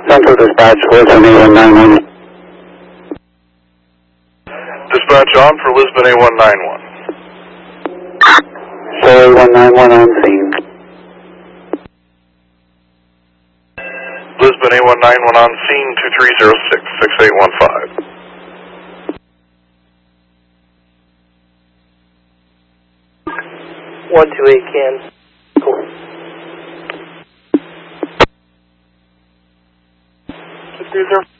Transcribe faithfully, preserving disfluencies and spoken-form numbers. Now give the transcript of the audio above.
Central Dispatch, Lisbon A one nine one. Dispatch on for Lisbon A one nine one. Show A one nine one on scene. Lisbon A one nine one on scene, two three zero six, six eight one five. one two eight can. Cool. two three zero.